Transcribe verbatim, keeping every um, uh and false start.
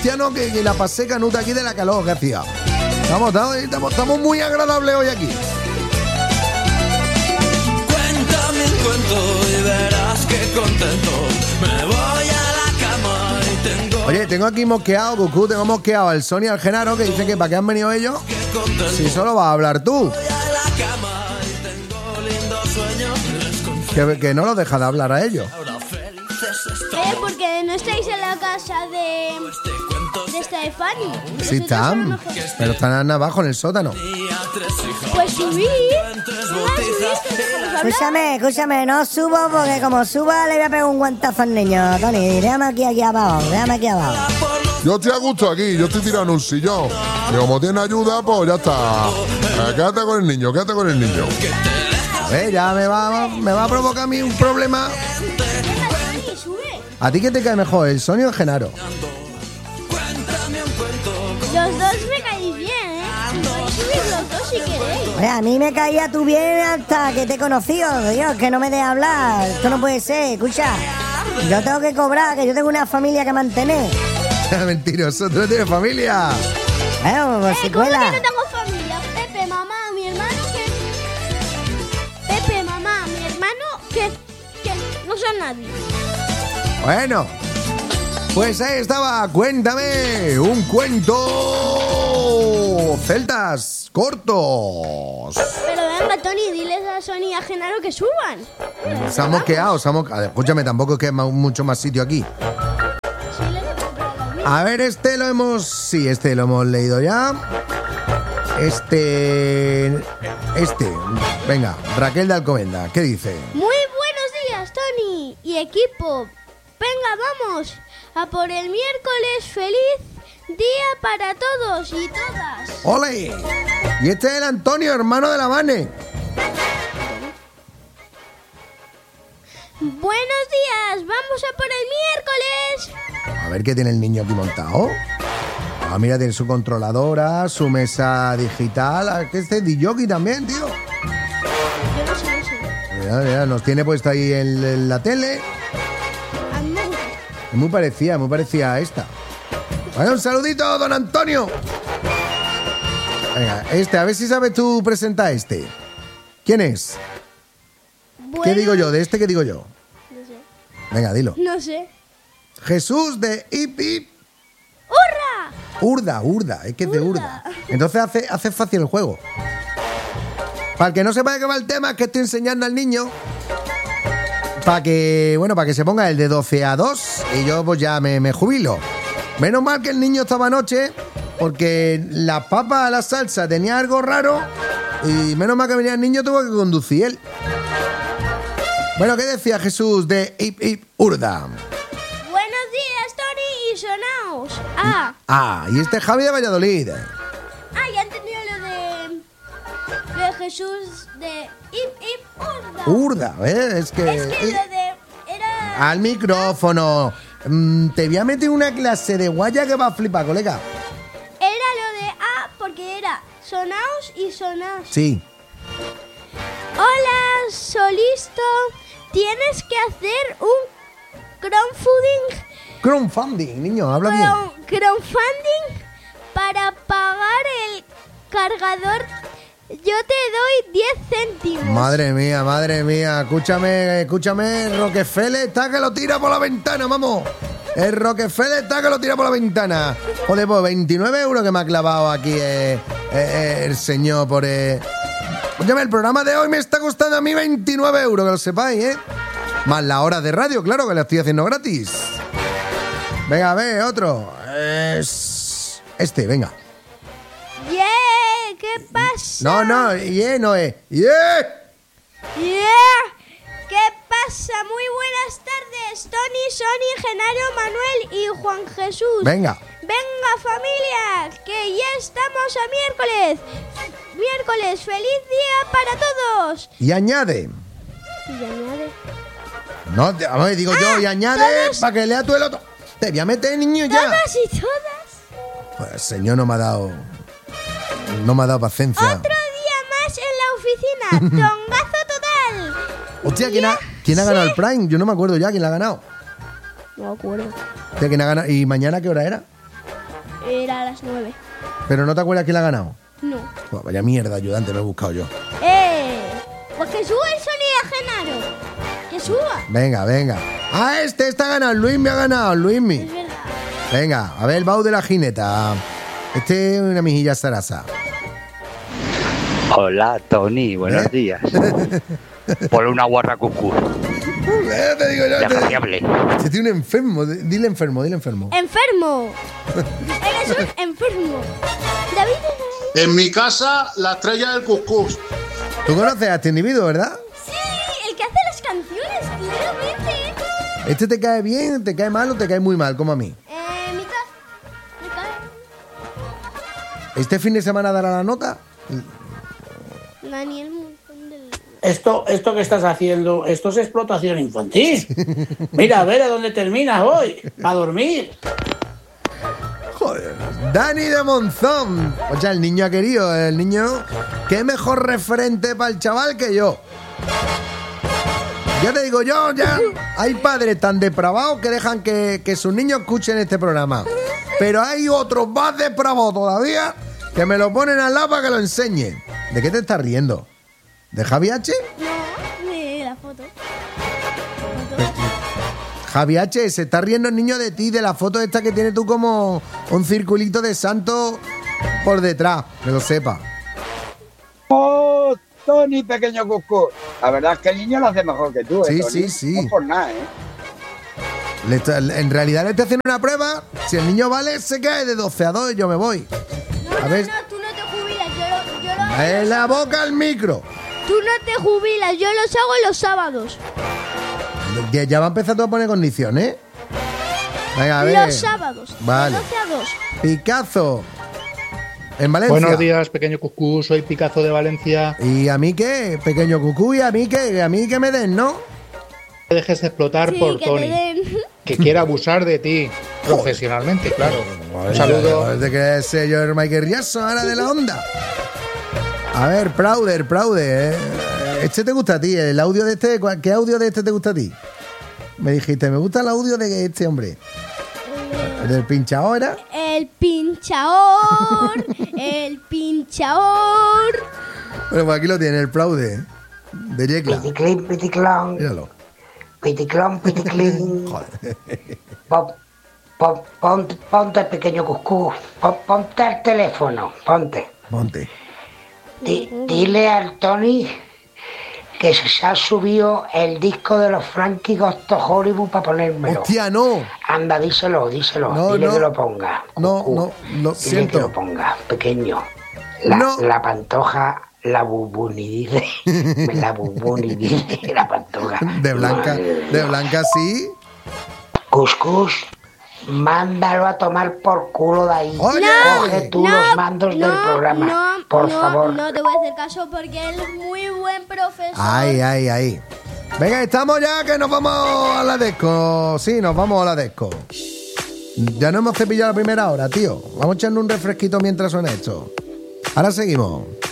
cristiano que, que la pasé canuta aquí de la calor que hacía. Estamos, estamos, estamos muy agradables hoy aquí. Cuéntame un cuento y verás que contento me voy a la cama y tengo... Oye, tengo aquí mosqueado, Cucú, tengo mosqueado al Sony y al Genaro que dicen que para qué han venido ellos si solo vas a hablar tú. Que, que no los deja de hablar a ellos. Eh, porque no estáis en la casa de... de Stefani. Sí están, pero están abajo en el sótano. Pues subí. Escúchame, escúchame, no subo porque como suba le voy a pegar un guantazo al niño. Tony, déjame aquí, aquí abajo, déjame aquí abajo. Yo estoy a gusto aquí, yo estoy tirando un sillón. Y como tiene ayuda, pues ya está. Eh, quédate con el niño, quédate con el niño. Eh, ya me va, me va a provocar a mí un problema. ¿A ti qué te cae mejor, el Sony o el Genaro? Los dos me caéis bien, ¿eh? Podéis subir los dos si queréis. Oye, a mí me caía tú bien hasta que te he conocido, Dios, que no me dejes hablar. Esto no puede ser, escucha. Yo tengo que cobrar, que yo tengo una familia que mantener. Mentiroso, tú no tienes familia. Eh, pues Eh, si ¿cómo cuela. que no tengo familia? Pepe, mamá, mi hermano que... Pepe, mamá, mi hermano que... que no son nadie. Bueno, pues ahí estaba, cuéntame un cuento. Celtas cortos. Pero venga, Tony, diles a Sony y a Genaro que suban. Se ha mosqueado, se ha mosqueado. Escúchame, tampoco es que hay ma- mucho más sitio aquí. A ver, este lo hemos... Sí, este lo hemos leído ya. Este... Este... Venga, Raquel de Alcomenda, ¿qué dice? Muy buenos días, Tony y equipo. Venga, vamos a por el miércoles. Feliz día para todos y todas. ¡Ole! Y este es el Antonio, hermano de la Vane. Buenos días, vamos a por el miércoles. A ver qué tiene el niño aquí montado. Ah, mira, tiene su controladora, su mesa digital. Ah, que este es D J también, tío. Yo no sé, no sé. Mira, mira, nos tiene puesto ahí en, en la tele. A mí me gusta. Es muy parecida, muy parecida a esta. Bueno, un saludito, don Antonio. Venga, este, a ver si sabes tú presentar este. ¿Quién es? Bueno, ¿Qué digo yo? ¿De este qué digo yo? No sé. Venga, dilo. No sé. Jesús de Hip Hip. ¡Hurra! Urda, Urda, es que es de Urda. Entonces hace, hace fácil el juego. Para el que no sepa de qué va el tema, es que estoy enseñando al niño para que, bueno, para que se ponga el de doce a dos y yo pues ya me, me jubilo. Menos mal que el niño estaba anoche porque la papa a la salsa tenía algo raro y menos mal que venía el niño, tuvo que conducir él. Bueno, ¿qué decía Jesús de Hip Hip Urda? Buenos días, Tony y Sonaos. Ah, Ah, y este es Javi de Valladolid. ah, ya he entendido lo de... Lo de Jesús de Hip Hip Hurra. Urda, ¿eh? Es que... Es que lo de... Era... Al micrófono. Mm, te voy a meter una clase de guaya que va a flipar, colega. Era lo de A porque era Sonaos y Sonaos. Sí. Hola, Solisto. Tienes que hacer un crowdfunding, Crowdfunding, niño, habla bien. crow- crowdfunding para pagar el cargador. Yo te doy diez céntimos. Madre mía, madre mía. Escúchame, escúchame. Rockefeller está que lo tira por la ventana, vamos. El Rockefeller está que lo tira por la ventana. Joder, pues veintinueve euros que me ha clavado aquí eh, eh, el señor por... Eh. Escúchame, el programa de hoy me está costando a mí veintinueve euros, que lo sepáis, ¿eh? Más la hora de radio, claro, que la estoy haciendo gratis. Venga, a ver, otro. Es... Este, venga. Yeah, ¿qué pasa? No, no, yeah, no es. Yeah. Yeah, ¿qué pasa? Muy buenas tardes, Tony, Sony, Genario, Manuel y Juan Jesús. Venga. Venga, familia, que ya estamos a miércoles. Miércoles, feliz día para todos. Y añade. Y añade. No, te- a ver, digo yo, y Ah, añade todos- para que lea tú el otro. Te voy a meter, niño, ya. Todos y todas. Pues el señor no me ha dado. No me ha dado paciencia. Otro día más en la oficina. Tongazo total. Hostia, ¿quién ha, Ya ¿quién ha ganado sé. el Prime? Yo no me acuerdo ya quién la ha ganado. No me acuerdo. Hostia, ¿quién ha ganado? ¿Y mañana qué hora era? Era a las nueve. ¿Pero no te acuerdas quién la ha ganado? No. Buah, vaya mierda, ayudante, lo he buscado yo. ¡Eh! Pues que suba el sonido, Genaro. Que suba. Venga, venga. Ah, este está ganado. Luis me ha ganado, Luismi. Es verdad. Venga, a ver el baú de la jineta. Este es una mijilla zaraza. Hola, Tony, buenos ¿Eh? días. Por una guarra cucú. Eh, te digo yo, este, Despreciable. este tiene un enfermo. Dile enfermo, dile enfermo. ¡Enfermo! Eres un enfermo. David. En mi casa, la estrella del cuscús. Tú conoces a este individuo, ¿verdad? Sí, el que hace las canciones, claramente. ¿Este te cae bien, te cae mal o te cae muy mal, como a mí? Eh, mitad. Mitad. ¿Este fin de semana dará la nota? Daniel Monzón del... Esto, esto que estás haciendo, esto es explotación infantil. Mira, a ver a dónde terminas hoy, a dormir. Joder. Dani de Monzón. O sea, el niño ha querido, el niño... ¿Qué mejor referente para el chaval que yo? Ya te digo yo, ya hay padres tan depravados que dejan que, que sus niños escuchen este programa. Pero hay otros más depravados todavía que me lo ponen al lado para que lo enseñe. ¿De qué te estás riendo? ¿De Javi H? No, de la foto. Javi H, se está riendo el niño de ti, de la foto esta que tienes tú como un circulito de santo por detrás, que lo sepa. Oh, Tony, pequeño Cuscú. La verdad es que el niño lo hace mejor que tú, ¿eh, Sí, Tony? sí, sí. No por nada, ¿eh? Le está- en realidad le estoy haciendo una prueba. Si el niño vale, se cae de doce a dos y yo me voy. No, A no, ver. no, tú no te jubilas, yo lo, yo lo En la boca al micro. Tú no te jubilas, yo los hago los sábados. Ya, ya va a empezar tú a poner condiciones. Venga, a ver. Los sábados. Vale. De doce a dos. Picazo. En Valencia. Buenos días, pequeño Cuscú, soy Picazo de Valencia. ¿Y a mí qué? Pequeño cucú, ¿y a mí qué? A mí que me den, ¿no? Te dejes explotar Sí, por que Tony, te den. que quiere abusar de ti, profesionalmente, claro. Un saludo. De que es señor Michael Riaso, ahora de la onda. A ver, Prouder, Prouder. eh, Este te gusta a ti, el audio de este. ¿cuál- ¿Qué audio de este te gusta a ti? Me dijiste, me gusta el audio de este hombre. ¿El del pinchador era? El pinchador. El pinchador. Bueno, pues aquí lo tiene, el Prouder. De Yecla. Piticlin, piticlón, Míralo. piticlón, piticlin. Joder. Pon- pon- Ponte, ponte, pequeño Cuscú, pon- ponte al teléfono, ponte. Monte. Di- dile al Tony que se ha subido el disco de los Frankie Gosto Hollywood para ponérmelo. Hostia, no. Anda, díselo, díselo, No, dile no. que lo ponga. No, Cuscú. no, lo Dile siento. que lo ponga, pequeño. La, No. la pantoja, la bubuni, dice. La bubuni, dice, la pantoja. De Blanca, Madre de Dios. Blanca sí. Cuscús, mándalo a tomar por culo de ahí. Oye. Coge tú No, los mandos del no, programa, no, por no, favor. No te voy a hacer caso porque él es muy buen profesor. Ay, ay, ay. Venga, estamos ya que nos vamos a la disco. Sí, nos vamos a la disco. Ya no hemos cepillado la primera hora, tío. Vamos echando un refresquito mientras suena esto. Ahora seguimos.